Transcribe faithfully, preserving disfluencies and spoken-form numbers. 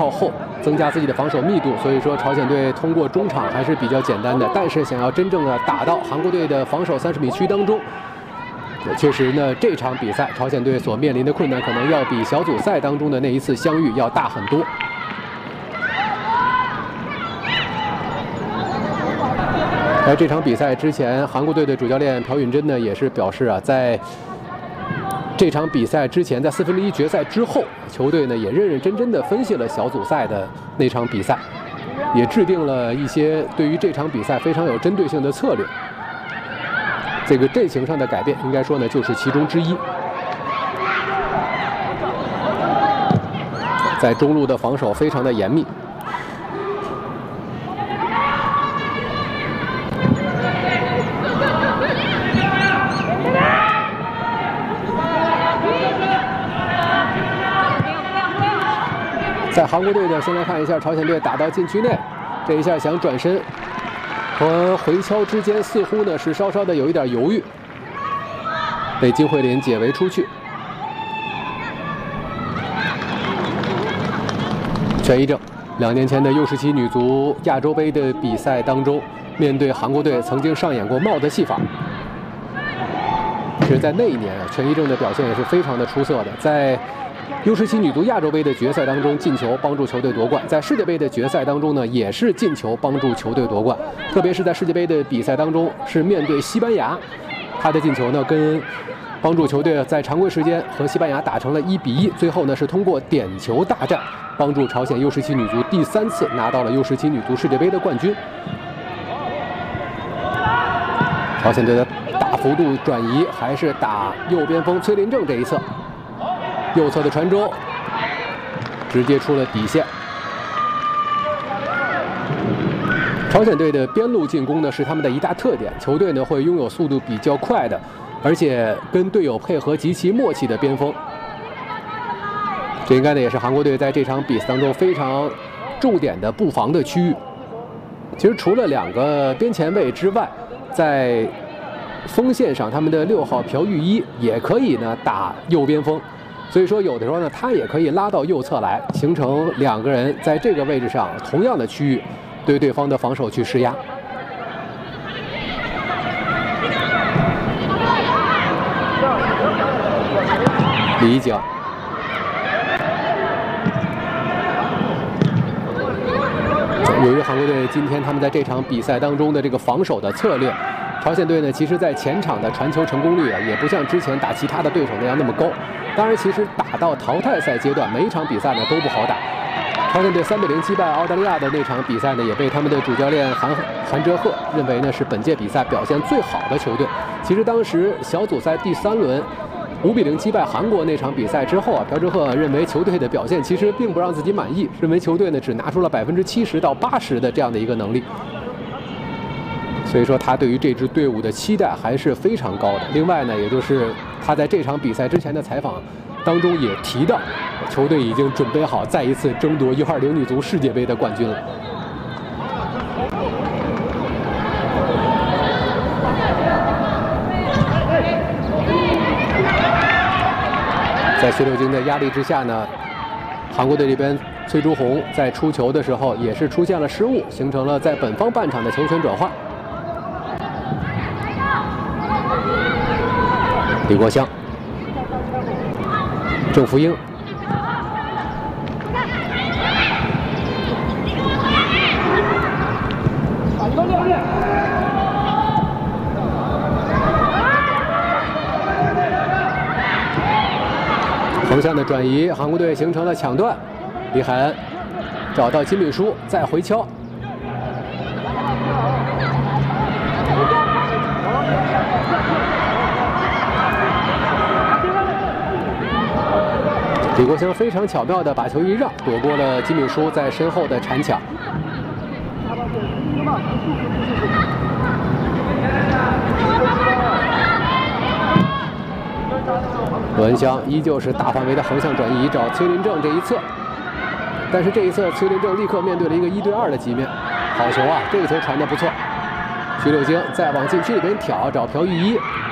靠后增加自己的防守密度，所以说朝鲜队通过中场还是比较简单的。但是想要真正的打到韩国队的防守三十米区当中，确实呢，这场比赛朝鲜队所面临的困难可能要比小组赛当中的那一次相遇要大很多。在这场比赛之前，韩国队的主教练朴允珍呢也是表示啊，在这场比赛之前，在四分之一决赛之后，球队呢也认认真真的分析了小组赛的那场比赛，也制定了一些对于这场比赛非常有针对性的策略。这个阵型上的改变，应该说呢就是其中之一。在中路的防守非常的严密。在韩国队呢，先来看一下朝鲜队打到禁区内，这一下想转身和回敲之间似乎呢是稍稍的有一点犹豫，被金惠林解围出去。全一正，两年前的 U 十七女足亚洲杯的比赛当中，面对韩国队曾经上演过帽子戏法。其实，在那一年啊，全一正的表现也是非常的出色的，在 U 十七女足亚洲杯的决赛当中进球帮助球队夺冠，在世界杯的决赛当中呢也是进球帮助球队夺冠，特别是在世界杯的比赛当中是面对西班牙，他的进球呢跟帮助球队在常规时间和西班牙打成了一比一，最后呢是通过点球大战帮助朝鲜 U 十七女足第三次拿到了 U 十七女足世界杯的冠军。朝鲜队的大幅度转移还是打右边锋崔林正这一侧。 右侧的传中，直接出了底线。朝鲜队的边路进攻呢是他们的一大特点，球队呢会拥有速度比较快的，而且跟队友配合极其默契的边锋。这应该呢也是韩国队在这场比赛当中非常重点的布防的区域。其实除了两个边前卫之外，在锋线上，他们的六号朴玉一也可以呢打右边锋。 所以说，有的时候呢，他也可以拉到右侧来，形成两个人在这个位置上同样的区域，对对方的防守去施压。李一景，由于韩国队今天他们在这场比赛当中的这个防守的策略，朝鲜队呢，其实在前场的传球成功率啊，也不像之前打其他的对手那样那么高。 当然，其实打到淘汰赛阶段，每一场比赛呢都不好打。朝鲜队三比零击败澳大利亚的那场比赛呢，也被他们的主教练韩韩哲赫认为呢是本届比赛表现最好的球队。其实当时小组赛第三轮五比零击败韩国那场比赛之后啊，朴哲赫认为球队的表现其实并不让自己满意，认为球队呢只拿出了百分之七十到八十的这样的一个能力。所以说他对于这支队伍的期待还是非常高的。另外呢，也就是他在这场比赛之前的采访当中也提到，球队已经准备好再一次争夺 U 二零女足世界杯的冠军了。在薛六晶的压力之下呢，韩国队这边崔朱红在出球的时候也是出现了失误，形成了在本方半场的球权转换。李国香。 郑福英，横向的转移，韩国队形成了抢断。李海恩找到金敏书，再回敲。李国香非常巧妙地把球一让，躲过了金敏书在身后的铲抢。罗恩湘依旧是大范围的横向转移，找崔林正这一侧，但是这一侧崔林正立刻面对了一个一对二的局面。好球啊，这个球传得不错。徐柳晶再往禁区里边挑，找朴玉一。